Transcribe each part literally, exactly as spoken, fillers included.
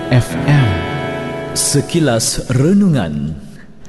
F M. Sekilas Renungan.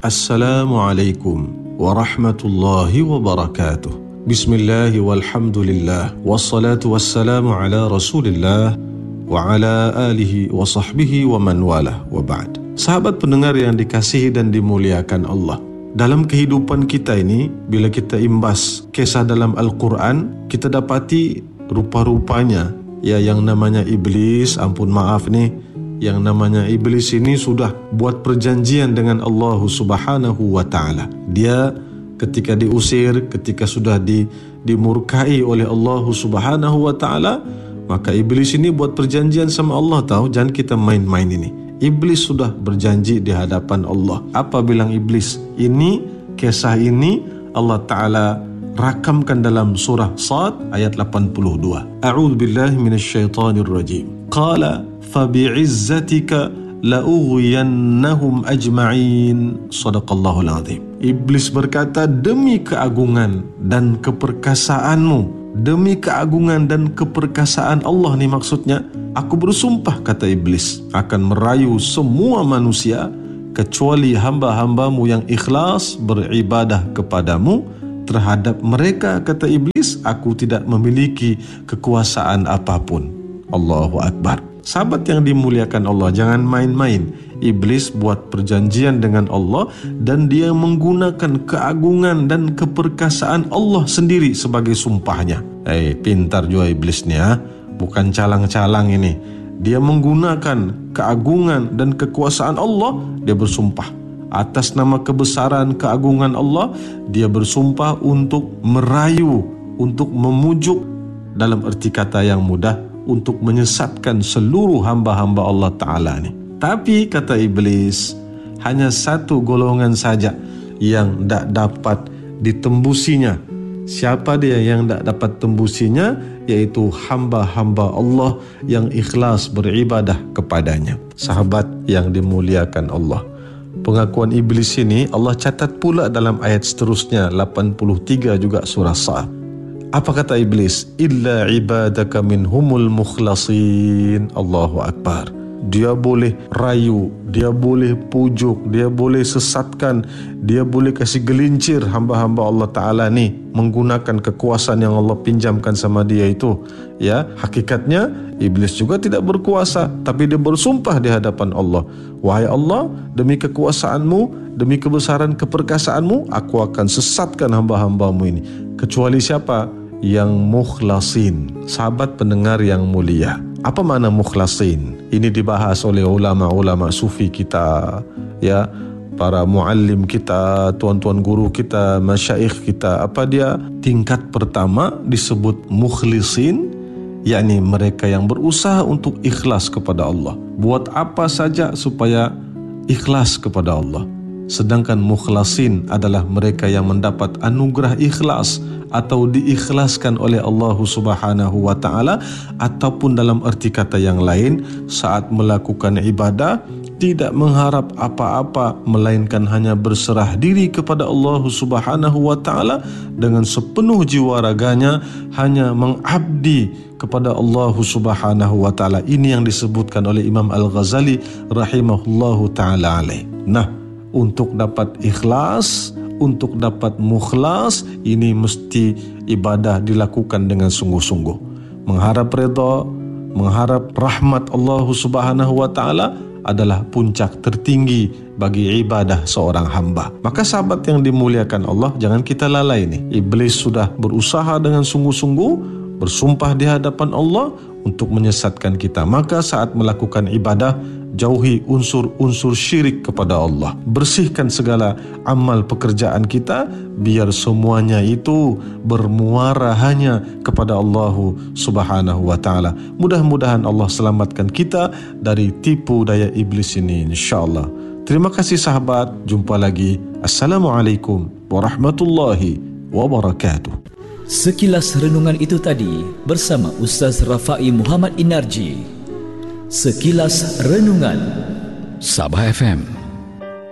Assalamualaikum warahmatullahi wabarakatuh. Bismillahi walhamdulillah, wassalatu wassalamu ala rasulillah wa ala alihi wa sahbihi wa man walah, wa ba'd. Sahabat pendengar yang dikasihi dan dimuliakan Allah, dalam kehidupan kita ini, bila kita imbas kisah dalam Al-Quran, kita dapati rupa-rupanya ya yang namanya iblis, ampun maaf nih, yang namanya iblis ini sudah buat perjanjian dengan Allah Subhanahu wa ta'ala. Dia ketika diusir, ketika sudah di, dimurkai oleh Allah Subhanahu wa ta'ala, maka iblis ini buat perjanjian sama Allah, tahu, jangan kita main-main ini. Iblis sudah berjanji di hadapan Allah. Apa bilang iblis? Ini, kisah ini Allah Ta'ala rakamkan dalam surah Sad ayat lapan puluh dua. A'udzu billahi minasyaitonir rajim. Qala fabi'izzatika la'ughwiyannahum ajma'in. Shadaqallahul azim. Iblis berkata, demi keagungan dan keperkasaanmu, demi keagungan dan keperkasaan Allah ni maksudnya, aku bersumpah, kata iblis, akan merayu semua manusia kecuali hamba-hambamu yang ikhlas beribadah kepadamu. Terhadap mereka, kata iblis, aku tidak memiliki kekuasaan apapun. Allahu Akbar. Sahabat yang dimuliakan Allah, jangan main-main. Iblis buat perjanjian dengan Allah dan dia menggunakan keagungan dan keperkasaan Allah sendiri sebagai sumpahnya. Eh, pintar juga iblis ni, ha? Bukan calang-calang ini. Dia menggunakan keagungan dan kekuasaan Allah, dia bersumpah. Atas nama kebesaran keagungan Allah, dia bersumpah untuk merayu, untuk memujuk, dalam erti kata yang mudah, untuk menyesatkan seluruh hamba-hamba Allah Ta'ala ni. Tapi kata iblis, hanya satu golongan saja yang tak dapat ditembusinya. Siapa dia yang tak dapat tembusinya? Yaitu hamba-hamba Allah yang ikhlas beribadah kepadanya. Sahabat yang dimuliakan Allah, pengakuan iblis ini Allah catat pula dalam ayat seterusnya, lapan puluh tiga juga surah Sa'ad. Apa kata iblis? Illa ibadaka minhumul mukhlasin. Allahu Akbar. Dia boleh rayu, dia boleh pujuk, dia boleh sesatkan, dia boleh kasih gelincir hamba-hamba Allah Ta'ala ni menggunakan kekuasaan yang Allah pinjamkan sama dia itu. Ya, hakikatnya iblis juga tidak berkuasa, tapi dia bersumpah di hadapan Allah. Wahai Allah, demi kekuasaanmu, demi kebesaran keperkasaanmu, aku akan sesatkan hamba-hambamu ini. Kecuali siapa? Yang mukhlasin. Sahabat pendengar yang mulia, apa makna mukhlasin? Ini dibahas oleh ulama-ulama sufi kita, ya, para muallim kita, tuan-tuan guru kita, masyaikh kita. Apa dia? Tingkat pertama disebut mukhlisin, yakni mereka yang berusaha untuk ikhlas kepada Allah. Buat apa saja supaya ikhlas kepada Allah. Sedangkan mukhlasin adalah mereka yang mendapat anugerah ikhlas atau diikhlaskan oleh Allah Subhanahu wa ta'ala, ataupun dalam erti kata yang lain, saat melakukan ibadah tidak mengharap apa-apa melainkan hanya berserah diri kepada Allah Subhanahu wa ta'ala dengan sepenuh jiwa raganya, hanya mengabdi kepada Allah Subhanahu wa ta'ala. Ini yang disebutkan oleh Imam Al-Ghazali rahimahullahu ta'ala alaih. Nah, untuk dapat ikhlas, untuk dapat mukhlas, ini mesti ibadah dilakukan dengan sungguh-sungguh. Mengharap redha, mengharap rahmat Allah Subhanahu wa ta'ala adalah puncak tertinggi bagi ibadah seorang hamba. Maka sahabat yang dimuliakan Allah, jangan kita lalai nih. Iblis sudah berusaha dengan sungguh-sungguh, bersumpah di hadapan Allah untuk menyesatkan kita. Maka saat melakukan ibadah, jauhi unsur-unsur syirik kepada Allah. Bersihkan segala amal pekerjaan kita biar semuanya itu bermuara hanya kepada Allah Subhanahu wa ta'ala. Mudah-mudahan Allah selamatkan kita dari tipu daya iblis ini, insyaAllah. Terima kasih sahabat. Jumpa lagi. Assalamualaikum warahmatullahi wabarakatuh. Sekilas renungan itu tadi bersama Ustaz Rafai Muhammad Inarji. Sekilas Renungan Sabah F M.